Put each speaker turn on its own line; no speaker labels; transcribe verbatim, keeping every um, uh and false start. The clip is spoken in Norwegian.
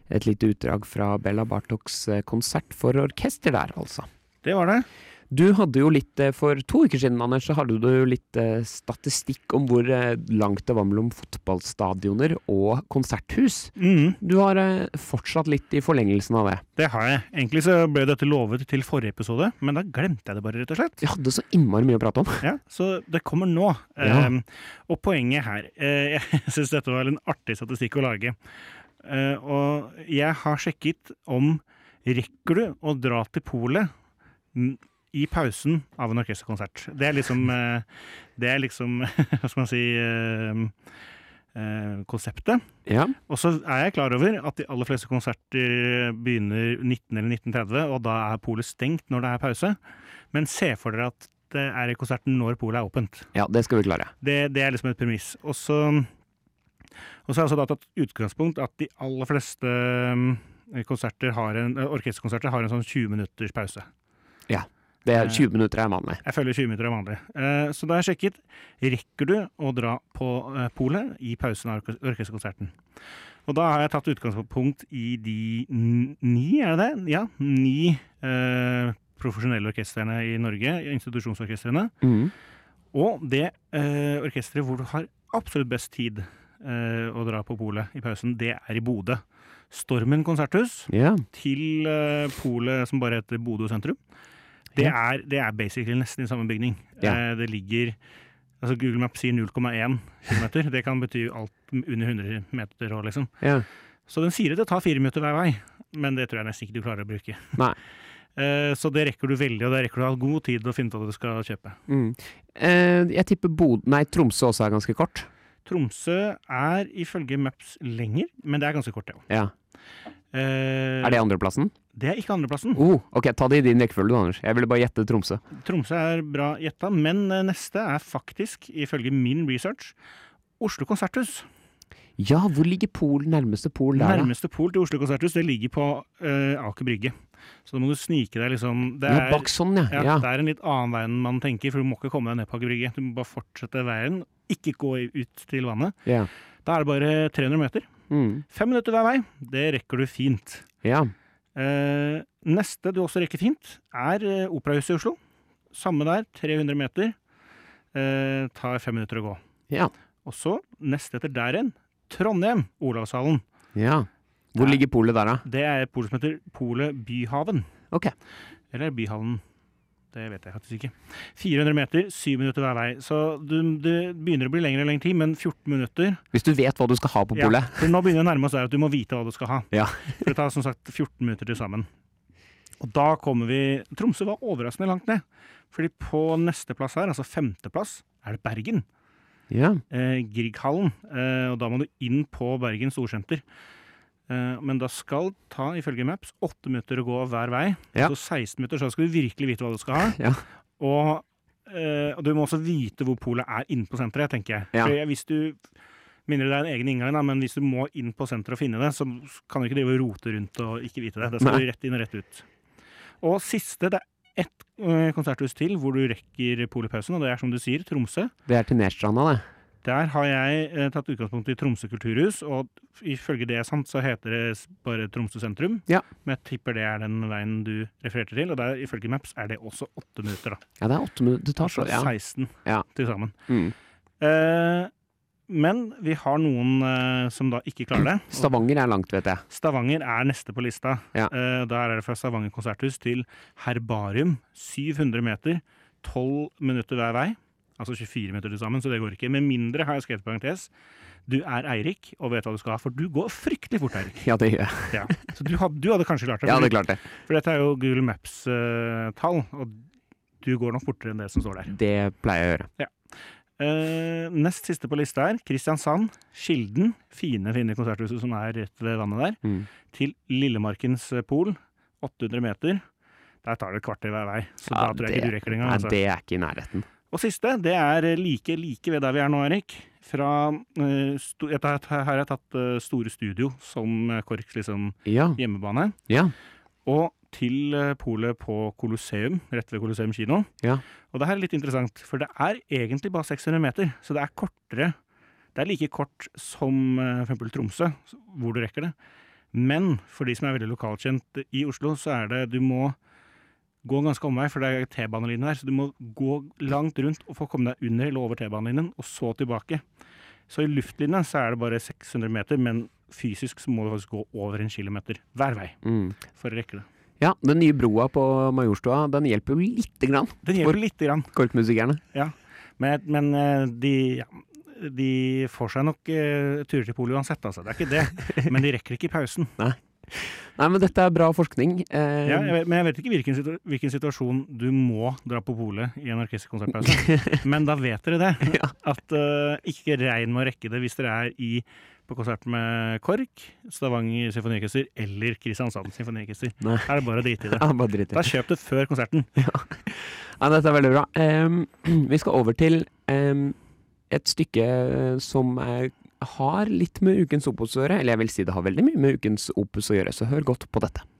Et lite utdrag fra Bella Bartoks konsert for orkester der, altså.
Det var det.
Du hadde jo litt, for to uker siden, Anders, så hadde du jo litt statistikk om hvor langt det var mellom fotballstadioner og konserthus.
Mm.
Du har fortsatt litt i forlengelsen av det.
Det har jeg. Egentlig så ble dette lovet til forrige episode, men da glemte jeg det bare, rett og slett.
Vi hadde så innmari mye å prate om.
Ja, så det kommer nå.
Ja.
Um, og poenget her, uh, jeg synes dette var en artig statistikk å lage. Uh, og jeg har sjekket om rekker du å dra til polet i pausen av en orkesterkonsert. Det er liksom, det er liksom, hva skal man si, konseptet.
Ja.
Og så er jeg klar over at de aller fleste konserter begynner nitten eller nitten tretti, og da er polet stengt når det er pause. Men se for dere at det er i konserten når polet er åpent.
Ja, det skal vi klare.
Det, det er liksom et premiss. Og så, og så har jeg altså da tatt utgangspunkt at de aller fleste konserter har en, orkesterkonserter har en sånn tjue minutters pause.
Ja. Det er tjue minutter er vanlig.
Jeg føler tjue minutter er vanlig. Så da har jeg sjekket, rekker du å dra på polet i pausen av orkesterkonserten? Og da har jeg tatt utgangspunkt i de ni, er det det? Ja, ni eh, profesjonelle orkestrene i Norge, institusjonsorkestrene.
Mm.
Og det eh, orkestret hvor du har absolutt best tid eh, å dra på polet i pausen, det er i Bodø. Stormen konserthus
Ja.
til eh, polet som bare heter Bodø sentrum. Det er, det er basically nesten i samme bygning.
Ja.
Eh, det ligger, altså Google Maps sier null komma én kilometer. Det kan bety alt under hundre meter også, liksom.
Ja.
Så den sier at det tar fire minutter hver vei, men det tror jeg nesten ikke du klarer å bruke.
Nei.
Eh, så det rekker du veldig, og det rekker du å ha god tid å finne ut hva du skal kjøpe.
Mm. Eh, jeg tipper Bod... Nei, Tromsø også er ganske kort.
Tromsø er ifølge Maps lenger, men det er ganske kort, det også.
Ja.
Eh,
Er det andreplassen?
det er ikke andreplassen.
Oh, ok, ta det i din rekkefølge, Anders. Jeg ville bare gjette Tromsø.
Tromsø er bra gjetta, men eh, neste er faktisk, ifølge min research, Oslo Konserthus.
Ja, hvor ligger Pol, nærmeste Pol der da?
Nærmeste pol til Oslo Konserthus, det ligger på uh, Aker Brygge. Så da må du snike deg liksom... Det
Ja,
er,
bak sånn, ja.
ja,
Ja.
det er en litt annen vei enn man tenker, for du må ikke komme deg ned på Aker Brygge. Du må bare fortsette veien, ikke gå ut til vannet.
Ja.
Da er det bare tre hundre meter.
Mm.
Fem minutter hver vei, det rekker du fint.
Ja.
Uh, neste du også rekker fint er uh, Operahuset i Oslo. Samme der, tre hundre meter. Uh, tar fem minutter å gå.
Ja.
Og så, neste etter der igjen, Trondheim, Olavshallen.
Ja. Hvor
Ja.
ligger Polet der da?
Det er et pol som heter Polet Byhaven.
Ok.
Eller Byhallen. Det vet jeg faktisk ikke. fire hundre meter, syv minutter hver vei. Så du, det begynner å bli lengre og lengre tid, men fjorten minutter.
Hvis du vet hva du skal ha på
Ja,
Polet.
for nå begynner det å nærme oss der at du må vite hva du skal ha.
Ja.
For det tar som sagt fjorten minutter til sammen. Og da kommer vi... Tromsø var overraskende langt ned. Fordi på neste plass her, altså femteplass, er det Bergen.
Ja.
Eh, Grieghallen. Eh, og da må du inn på Bergen Storsenter. Eh, men da skal ta, ifølge Maps, åtte minutter å gå hver vei.
Ja.
Så seksten minutter, så skal du virkelig vite hva du skal ha.
Ja.
Og, eh, og du må også vite hvor polet er inne på senteret, tenker jeg.
Ja.
For jeg- hvis du... Minner det er en egen inngang, da, men hvis du må inn på senteret og finne det, så kan du ikke drive og rote rundt og ikke vite det. Da skal
Nei.
du rett inn og rett ut. Og siste, det er ett eh, konserthus til hvor du rekker polepausen, og det er som du sier, Tromsø.
Det er til Nerstranda, det.
Der har jeg eh, tatt utgangspunkt i Tromsø kulturhus, og ifølge det er sant, så heter det s- bare Tromsø sentrum.
Ja.
Men jeg tipper det er den veien du refererte til, og der, ifølge Maps er det også åtte minutter da.
Ja, det er åtte minutter. Det tar så,
Altså
ja.
seksten
Ja.
til sammen.
Mm.
Eh, men vi har noen eh, som da ikke klarer det. Og
Stavanger er langt, vet jeg.
Stavanger er neste på lista.
Ja.
Eh, der er det fra Stavanger konserthus til Herbarium, syv hundre meter, tolv minutter hver vei. Altså tjuefire minutter til sammen, så det går ikke. Med mindre, har jeg skrevet på parentes, du er Eirik og vet hva du skal ha, for du går fryktelig fort, Eirik.
Ja, det gjør jeg.
Ja. Så du hadde, du hadde kanskje klart det.
Ja,
for-
det er klart det.
For dette er jo Google Maps-tall, og du går nok fortere enn det som står der.
Det pleier jeg å gjøre.
Eh, nest siste på lista er Kristiansand, Skilden, fine, fine konserthuset som er rett ved vannet der,
Mm.
til Lillemarkens eh, pol, åtte hundre meter. Der tar det et kvarter hver vei, så
Ja,
da tror jeg ikke du rekker det engang.
Nei,
Altså.
det er ikke i nærheten.
Og siste, det er like, like ved der vi er nå, Erik. Fra, eh, sto, jeg tar, her har jeg tatt eh, Store Studio som eh, Korks liksom,
Ja,
hjemmebane,
ja,
og til eh, polet på Colosseum, rett ved Colosseum kino.
ja.
Og det her er litt interessant, for det er egentlig bare seks hundre meter, så det er kortere. Det er like kort som eh, for eksempel Tromsø, hvor du rekker det. Men for de som er veldig lokalkjent i Oslo, så er det, du må gå en ganske omvei, for det er T-banelinjen her, så du må gå langt rundt og få komme deg under eller over T-banelinjen, og så tilbake. Så i luftlinjen så er det bare seks hundre meter, men fysisk så må du faktisk gå over en kilometer hver vei
Mm.
for å rekke det.
Ja, den nye broa på Majorstua, den hjelper jo lite grann
Den hjelper litt grann,
korkmusikerne.
ja. Men, men eh, de, ja, de får seg nok eh, turer til polet uansett, altså. Det er ikke det, men de rekker ikke i pausen.
Nei, men dette er bra forskning. Eh,
Ja, jeg vet, men jeg vet ikke hvilken, situ hvilken situasjon du må dra på polet i en orkesterkonsertpause. Men da vet dere det.
Ja.
At uh, ikke regn med å rekke det hvis dere er i, på konsert med KORK, Stavanger Symfoniorkester eller Kristiansand Symfoniorkester.
Nei.
Er det bare å drite i det.
Ja, bare dritt i
Da
det.
kjøp det før konserten.
Ja, dette er veldig bra. Em, vi skal over til em, et stykke som er, har litt med ukens opus å gjøre, eller jeg vil si det har veldig mye med ukens opus å gjøre, så hør godt på dette.